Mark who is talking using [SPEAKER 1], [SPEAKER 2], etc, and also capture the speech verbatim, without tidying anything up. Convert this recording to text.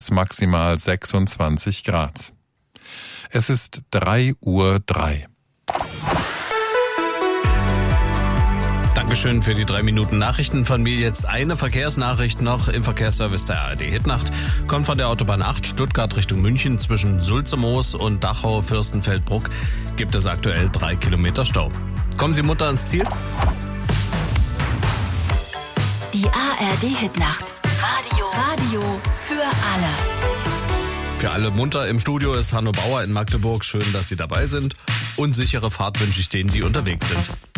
[SPEAKER 1] bis maximal sechsundzwanzig Grad. Es ist drei Uhr drei.
[SPEAKER 2] Dankeschön für die drei Minuten Nachrichten von mir. Jetzt eine Verkehrsnachricht noch im Verkehrsservice der A R D Hitnacht. Kommt von der Autobahn acht Stuttgart Richtung München zwischen Sulzemoos und Dachau-Fürstenfeldbruck gibt es aktuell drei Kilometer Stau. Kommen Sie munter ans Ziel?
[SPEAKER 3] Die A R D Hitnacht. Radio. Radio für alle.
[SPEAKER 2] Für alle munter im Studio ist Hanno Bauer in Magdeburg. Schön, dass Sie dabei sind. Und sichere Fahrt wünsche ich denen, die unterwegs sind.